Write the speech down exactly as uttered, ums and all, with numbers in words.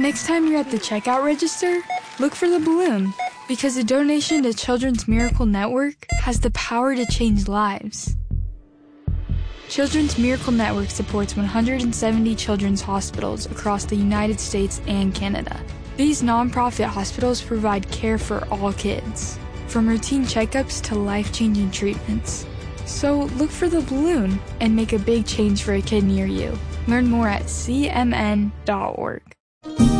next time you're at the checkout register, look for the balloon, because a donation to Children's Miracle Network has the power to change lives. Children's Miracle Network supports one hundred seventy children's hospitals across the United States and Canada. These nonprofit hospitals provide care for all kids, from routine checkups to life-changing treatments. So look for the balloon and make a big change for a kid near you. Learn more at c m n dot org.